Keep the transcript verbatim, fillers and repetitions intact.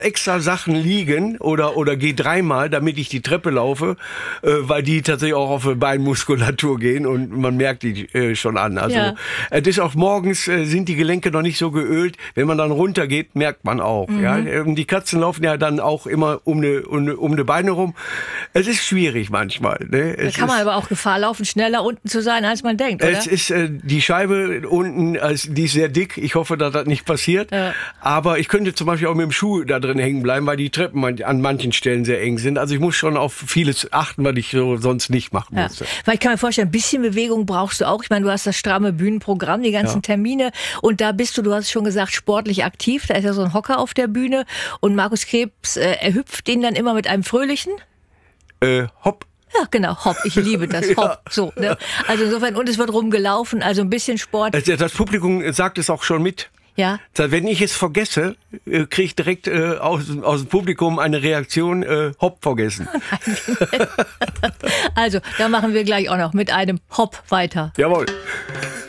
extra Sachen liegen oder oder gehe dreimal, damit ich die Treppe laufe, äh, weil die tatsächlich auch auf die Beinmuskulatur gehen und man merkt die äh, schon an. Also Ja. äh, das ist auch morgens äh, sind die Gelenke noch nicht so geölt. Wenn man dann runtergeht, merkt man auch. Mhm. Ja, Ähm, die Katzen laufen ja dann auch immer um eine um eine, um eine Beine rum. Es ist schwierig manchmal. Ne? Da Es kann man ist, aber auch Gefahr laufen, schneller unten zu sein, als man denkt, oder? Es ist äh, die Scheibe unten, also die ist sehr dick. Ich hoffe, dass das nicht passiert. Ja. Aber ich könnte zum Beispiel auch mit dem Schuh da drin hängen bleiben, weil die Treppen an an manchen Stellen sehr eng sind. Also ich muss schon auf vieles achten, was ich so sonst nicht machen Ja. musste. Weil ich kann mir vorstellen, ein bisschen Bewegung brauchst du auch. Ich meine, du hast das stramme Bühnenprogramm, die ganzen Ja. Termine und da bist du, du hast schon gesagt, sportlich aktiv. Da ist ja so ein Hocker auf der Bühne und Markus Krebs, äh, er hüpft den dann immer mit einem fröhlichen. Äh, hopp. Ja, genau, hopp, ich liebe das, hopp, Ja. so. Ne? Also insofern, und es wird rumgelaufen, also ein bisschen Sport, Also das Publikum sagt es auch schon mit. ja. Wenn ich es vergesse, kriege ich direkt äh, aus, aus dem Publikum eine Reaktion, äh, hopp, vergessen. Also, da machen wir gleich auch noch mit einem Hopp weiter. Jawohl.